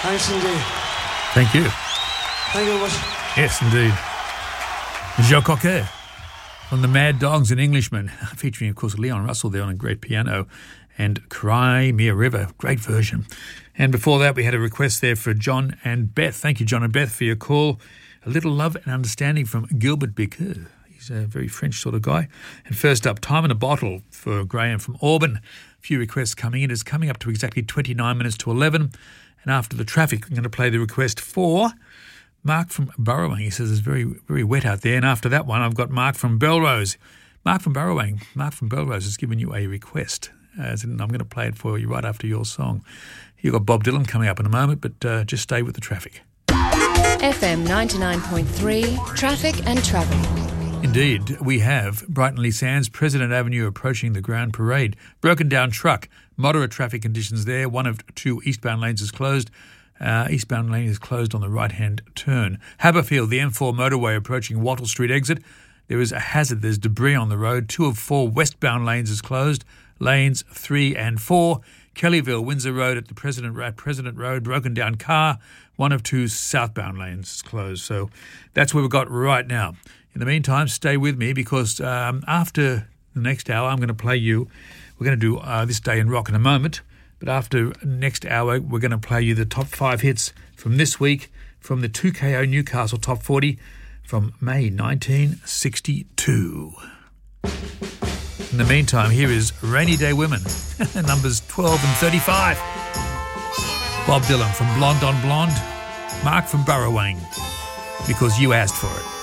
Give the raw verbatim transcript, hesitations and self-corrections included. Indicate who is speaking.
Speaker 1: Thanks indeed.
Speaker 2: Thank you.
Speaker 1: Thank you very much.
Speaker 2: Yes, indeed. Joe Cocker from the Mad Dogs and Englishmen, featuring, of course, Leon Russell there on a great piano, and Cry Me a River, great version. And before that, we had a request there for John and Beth. Thank you, John and Beth, for your call. A Little Love and Understanding from Gilbert Bicker. He's a very French sort of guy. And first up, Time in a Bottle for Graham from Auburn. A few requests coming in. It's coming up to exactly twenty-nine minutes to eleven. And after the traffic, I'm going to play the request for Mark from Burrowing. He says it's very, very wet out there. And after that one, I've got Mark from Belrose. Mark from Burrowing. Mark from Belrose has given you a request. As in, I'm going to play it for you right after your song. You've got Bob Dylan coming up in a moment, but uh, just stay with the traffic.
Speaker 3: F M ninety-nine point three, traffic and travel.
Speaker 2: Indeed, we have Brighton Lee Sands, President Avenue approaching the Grand Parade. Broken down truck, moderate traffic conditions there. One of two eastbound lanes is closed. Uh, eastbound lane is closed on the right-hand turn. Haberfield, the M four motorway approaching Wattle Street exit. There is a hazard. There's debris on the road. Two of four westbound lanes is closed. Lanes three and four. Kellyville, Windsor Road at the President at President Road, broken down car. One of two southbound lanes is closed. So that's what we've got right now. In the meantime, stay with me because um, after the next hour, I'm going to play you. We're going to do uh, This Day in Rock in a moment. But after next hour, we're going to play you the top five hits from this week from the two K O Newcastle Top forty from May nineteen sixty-two. In the meantime, here is Rainy Day Women, numbers twelve and thirty-five. Bob Dylan from Blonde on Blonde. Mark from Burrowing, because you asked for it.